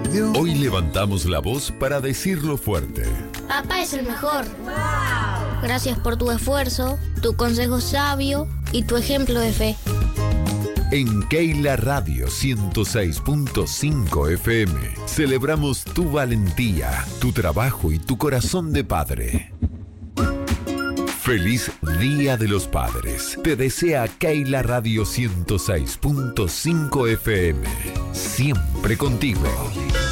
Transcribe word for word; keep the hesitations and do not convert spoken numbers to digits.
radio. Hoy levantamos la voz para decirlo fuerte. Papá es el mejor. Gracias por tu esfuerzo, tu consejo sabio y tu ejemplo de fe. En Keila Radio ciento seis punto cinco F M celebramos tu valentía, tu trabajo y tu corazón de padre. Feliz Día de los Padres. Te desea Keila Radio ciento seis punto cinco F M. Siempre contigo.